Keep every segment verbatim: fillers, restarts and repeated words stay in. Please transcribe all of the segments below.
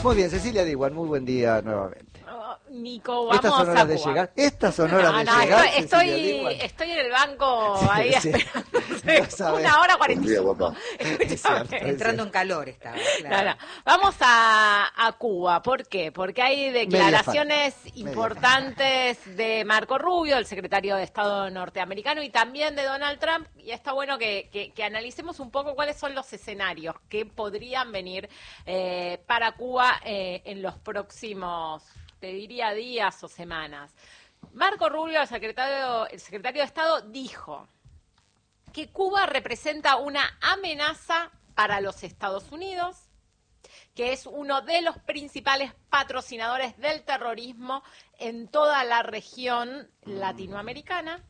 Muy bien, Cecilia Diwan, muy buen día nuevamente. Oh, Nico, vamos Estas son horas a de jugar. llegar. Estas son horas no, de no, llegar. Estoy, estoy, estoy en el banco Sí, ahí sí. esperando. Una hora cuarenta y cinco. Entrando en calor estaba, claro. No, no. Vamos a, a Cuba. ¿Por qué? Porque hay declaraciones importantes de Marco Rubio, el secretario de Estado norteamericano, y también de Donald Trump. Y está bueno que, que, que analicemos un poco cuáles son los escenarios que podrían venir eh, para Cuba eh, en los próximos, te diría, días o semanas. Marco Rubio, el secretario, el secretario de Estado, dijo que Cuba representa una amenaza para los Estados Unidos, que es uno de los principales patrocinadores del terrorismo en toda la región latinoamericana,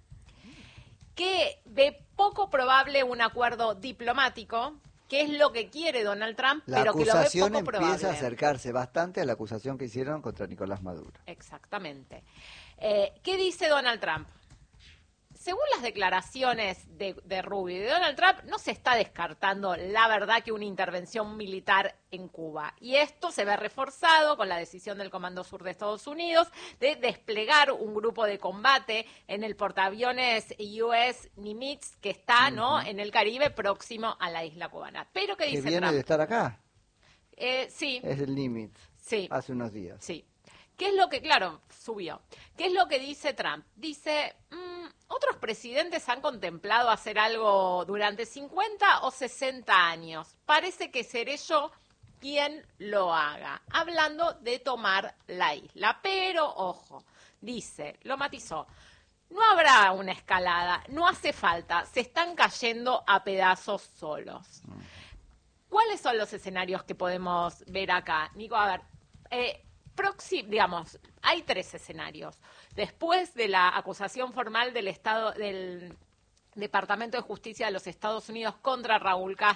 que ve poco probable un acuerdo diplomático, que es lo que quiere Donald Trump, la pero que lo ve poco acusación probable. empieza a acercarse bastante a la acusación que hicieron contra Nicolás Maduro. Exactamente. Eh, ¿Qué dice Donald Trump? Según las declaraciones de, de Rubio y de Donald Trump, no se está descartando la verdad que una intervención militar en Cuba. Y esto se ve reforzado con la decisión del Comando Sur de Estados Unidos de desplegar un grupo de combate en el portaaviones U S Nimitz, que está uh-huh. ¿no? en el Caribe, próximo a la isla cubana. Pero ¿qué dice que viene Trump? de estar acá. Eh, sí. Es el Nimitz. Sí. Hace unos días. Sí. ¿Qué es lo que, claro, subió? ¿Qué es lo que dice Trump? Dice, mmm, otros presidentes han contemplado hacer algo durante cincuenta o sesenta años. Parece que seré yo quien lo haga. Hablando de tomar la isla. Pero, ojo, dice, lo matizó, no habrá una escalada, no hace falta, se están cayendo a pedazos solos. ¿Cuáles son los escenarios que podemos ver acá? Nico, a ver, eh, Proxi, digamos, hay tres escenarios. Después de la acusación formal del Estado, del Departamento de Justicia de los Estados Unidos contra Raúl Castro,